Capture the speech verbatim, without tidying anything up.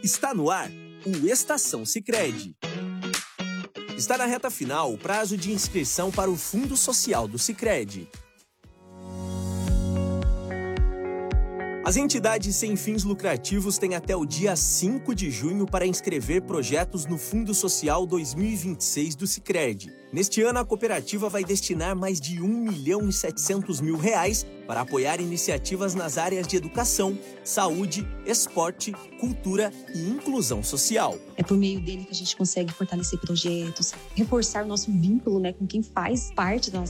Está no ar o Estação Sicredi. Está na reta final o prazo de inscrição para o Fundo Social do Sicredi. As entidades sem fins lucrativos têm até o dia cinco de junho para inscrever projetos no Fundo Social dois mil e vinte e seis do Sicredi. Neste ano, a cooperativa vai destinar mais de um milhão e setecentos mil reais para apoiar iniciativas nas áreas de educação, saúde, esporte, cultura e inclusão social. É por meio dele que a gente consegue fortalecer projetos, reforçar o nosso vínculo, né, com quem faz parte da nossa